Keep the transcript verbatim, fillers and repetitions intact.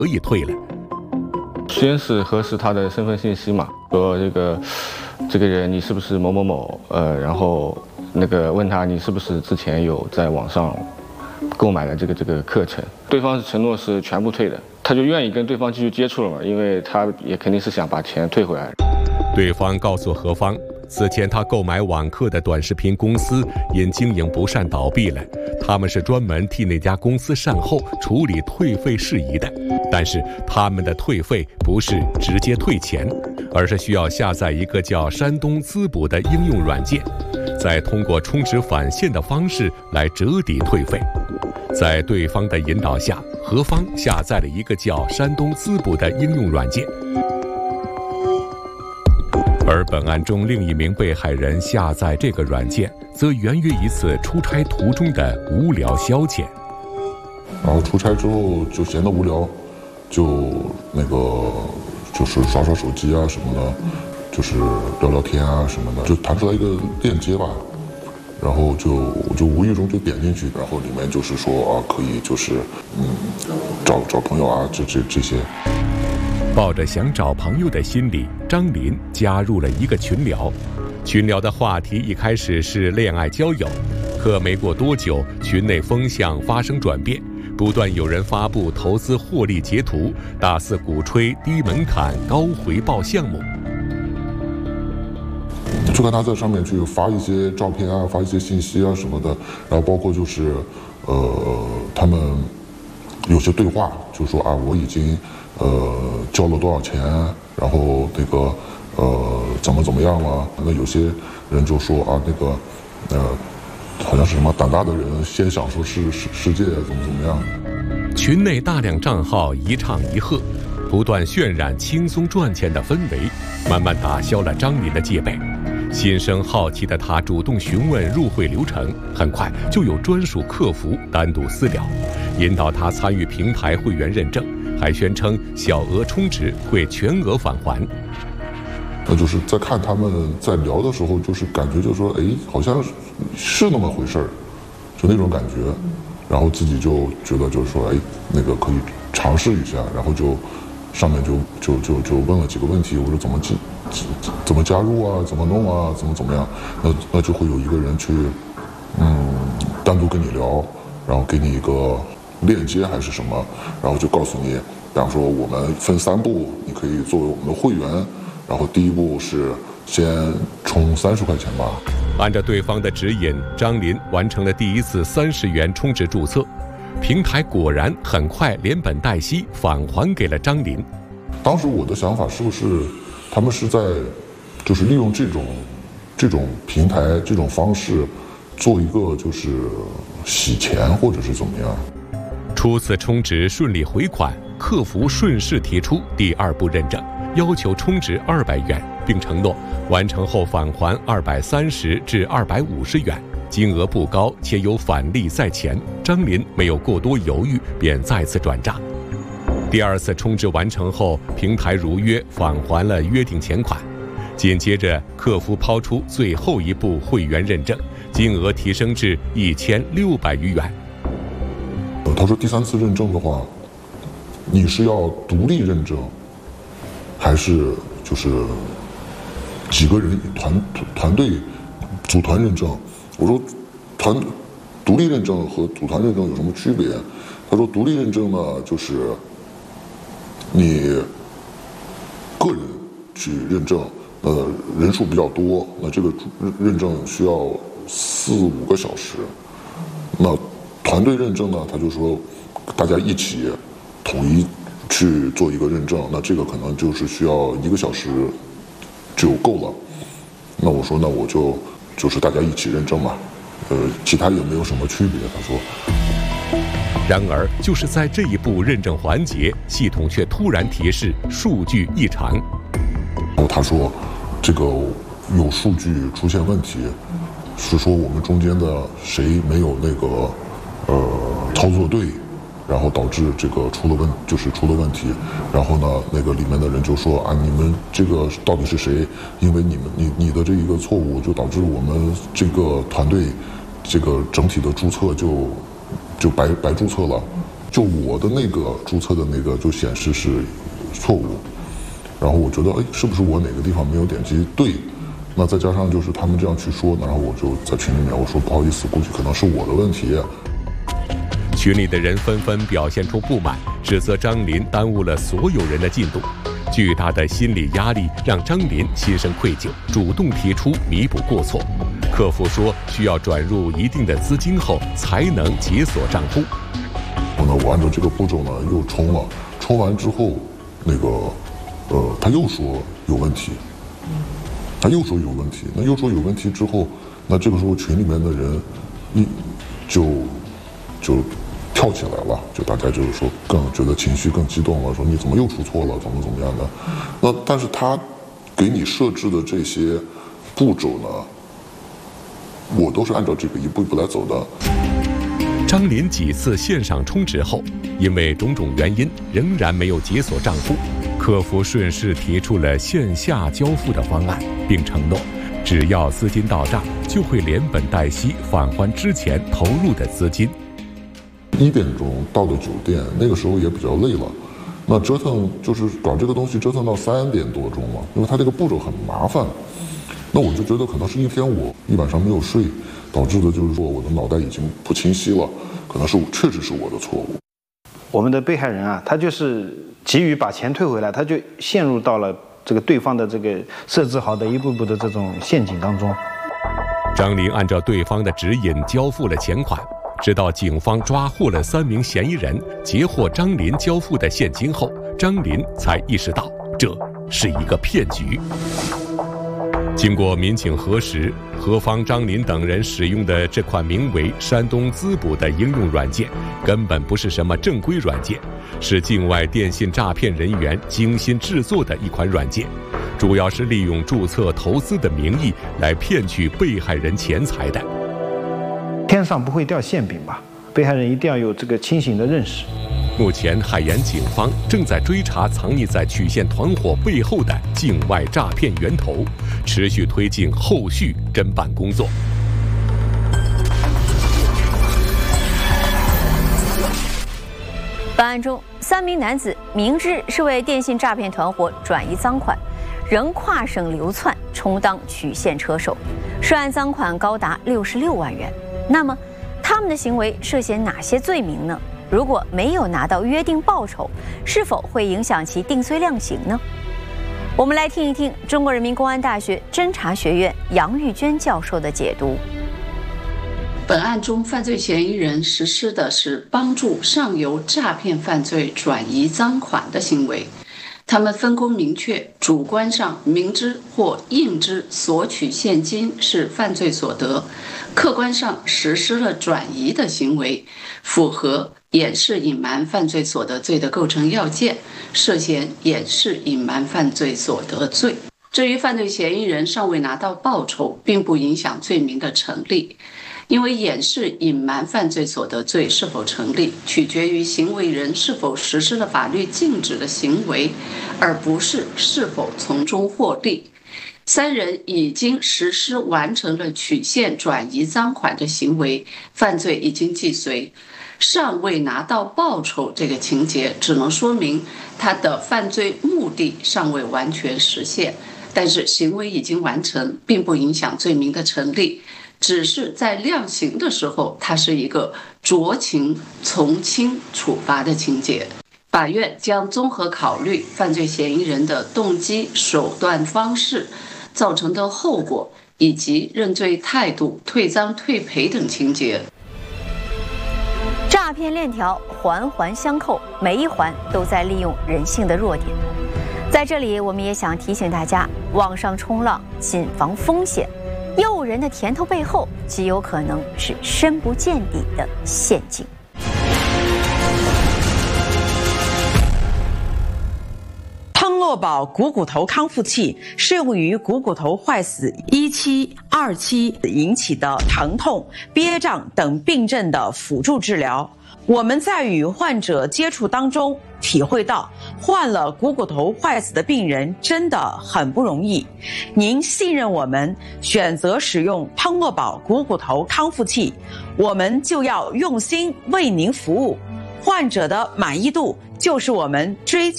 可以退了。 先是核实他的身份信息嘛，说这个这个人你是不是某某某，呃，然后那个问他你是不是之前有在网上购买了这个这个课程，对方是承诺是全部退的，他就愿意跟对方继续接触了嘛，因为他也肯定是想把钱退回来。 对方告诉何方，此前他购买网课的短视频公司因经营不善倒闭了，他们是专门替那家公司善后处理退费事宜的，但是他们的退费不是直接退钱，而是需要下载一个叫山东滋补的应用软件，再通过充值返现的方式来折抵退费。在对方的引导下，何方下载了一个叫山东滋补的应用软件。而本案中另一名被害人下载这个软件，则源于一次出差途中的无聊消遣。 然后出差之后就闲得无聊，就那个就是刷刷手机啊什么的，就是聊聊天啊什么的，就弹出来一个链接吧，然后就我就无意中就点进去，然后里面就是说啊可以就是嗯找找朋友啊这这这些。 抱着想找朋友的心理，张林加入了一个群聊。群聊的话题一开始是恋爱交友，可没过多久，群内风向发生转变，不断有人发布投资获利截图，大肆鼓吹低门槛高回报项目。 就看他在上面去发一些照片啊，发一些信息啊什么的，然后包括就是呃他们有些对话，就说啊我已经呃交了多少钱，然后那个呃怎么怎么样了。那有些人就说啊那个呃好像是什么胆大的人先享受世世世界怎么怎么样。 群内大量账号一唱一和，不断渲染轻松赚钱的氛围，慢慢打消了张林的戒备。心生好奇的他主动询问入会流程，很快就有专属客服单独私聊，引导他参与平台会员认证，还宣称小额充值会全额返还。 那就是在看他们在聊的时候，就是感觉就是说，哎，好像是那么回事儿，就那种感觉，然后自己就觉得就是说，哎，那个可以尝试一下，然后就上面就就就就问了几个问题，我说怎么进。怎么加入啊？怎么弄啊？怎么怎么样？那那就会有一个人去，嗯，单独跟你聊，然后给你一个链接还是什么，然后就告诉你，比方说我们分三步，你可以作为我们的会员，然后第一步是先充三十块钱吧。 按照对方的指引，张林完成了第一次三十元充值注册，平台果然很快连本带息返还给了张林。 当时我的想法是不是？他们是在，就是利用这种，这种平台这种方式，做一个就是洗钱或者是怎么样。 初次充值顺利回款，客服顺势提出第二步认证，要求充值二百元，并承诺完成后返还二百三十至二百五十元，金额不高且有返利在前。张林没有过多犹豫，便再次转账。第二次充值完成后，平台如约返还了约定钱款。紧接着，客服抛出最后一步会员认证，金额提升至一千六百余元。 他说第三次认证的话，你是要独立认证，还是就是几个人团团队组团认证？我说团独立认证和组团认证有什么区别？他说独立认证呢，就是你个人去认证，呃，人数比较多，那这个认证需要四五个小时。那团队认证呢，他就说大家一起统一去做一个认证，那这个可能就是需要一个小时就够了。那我说，那我就就是大家一起认证嘛，呃，其他也没有什么区别。他说。 然而，就是在这一步认证环节，系统却突然提示数据异常。 然后他说，这个有数据出现问题，是说我们中间的谁没有那个呃操作对，然后导致这个出了问，就是出了问题。然后呢，那个里面的人就说啊，你们这个到底是谁？因为你们你你的这一个错误，就导致我们这个团队这个整体的注册就。就白白注册了， 就我的那个注册的那个就显示是错误，然后我觉得哎，是不是我哪个地方没有点击对？那再加上就是他们这样去说，然后我就在群里面我说不好意思，估计可能是我的问题。 群里的人纷纷表现出不满，指责张林耽误了所有人的进度。巨大的心理压力让张林心生愧疚，主动提出弥补过错。客服说需要转入一定的资金后才能解锁账户。 然后呢，我按照这个步骤呢又充了，充完之后，那个呃他又说有问题，他又说有问题，那又说有问题之后，那这个时候群里面的人一就就跳起来了，就大家就是说更觉得情绪更激动了，说你怎么又出错了，怎么怎么样的。那但是他给你设置的这些步骤呢，我都是按照这个一步一步来走的。 张林几次线上充值后，因为种种原因仍然没有解锁账户，客服顺势提出了线下交付的方案，并承诺只要资金到账，就会连本带息返还之前投入的资金。 一点钟到的酒店，那个时候也比较累了，那折腾就是搞这个东西折腾到三点多钟了，因为它这个步骤很麻烦。那我就觉得可能是一天我一晚上没有睡，导致的就是说我的脑袋已经不清晰了，可能是确实是我的错误。 我们的被害人啊，他就是急于把钱退回来，他就陷入到了这个对方的这个设置好的一步步的这种陷阱当中。 张林按照对方的指引交付了钱款，直到警方抓获了三名嫌疑人，截获张林交付的现金后，张林才意识到这是一个骗局。经过民警核实，何方、张林等人使用的这款名为山东滋补的应用软件，根本不是什么正规软件，是境外电信诈骗人员精心制作的一款软件，主要是利用注册投资的名义来骗取被害人钱财的。 天上不会掉馅饼吧？被害人一定要有这个清醒的认识。 目前，海盐警方正在追查藏匿在曲线团伙背后的境外诈骗源头，持续推进后续侦办工作。 本案中，三名男子明知是为电信诈骗团伙转移赃款，仍跨省流窜，充当曲线车手，涉案赃款高达六十六万元。那么，他们的行为涉嫌哪些罪名呢？如果没有拿到约定报酬，是否会影响其定罪量刑呢？我们来听一听中国人民公安大学侦查学院杨玉娟教授的解读。 本案中，犯罪嫌疑人实施的是帮助上游诈骗犯罪转移赃款的行为，他们分工明确，主观上明知或应知索取现金是犯罪所得，客观上实施了转移的行为，符合掩饰隐瞒犯罪所得罪的构成要件，涉嫌掩饰隐瞒犯罪所得罪。至于犯罪嫌疑人尚未拿到报酬，并不影响罪名的成立，因为掩饰隐瞒犯罪所得罪是否成立，取决于行为人是否实施了法律禁止的行为，而不是是否从中获利。三人已经实施完成了曲线转移赃款的行为，犯罪已经既遂，尚未拿到报酬这个情节只能说明他的犯罪目的尚未完全实现，但是行为已经完成，并不影响罪名的成立，只是在量刑的时候，它是一个酌情从轻处罚的情节。法院将综合考虑犯罪嫌疑人的动机、手段、方式造成的后果，以及认罪态度、退赃退赔等情节。 诈骗链条环环相扣，每一环都在利用人性的弱点。在这里，我们也想提醒大家，网上冲浪谨防风险，诱人的甜头背后极有可能是深不见底的陷阱。 汤诺宝股骨头康复器适用于股骨头坏死一期、二期引起的疼痛、憋胀等病症的辅助治疗。我们在与患者接触当中体会到，患了股骨头坏死的病人真的很不容易。您信任我们，选择使用汤诺宝股骨头康复器，我们就要用心为您服务。 患者的满意度就是我们追求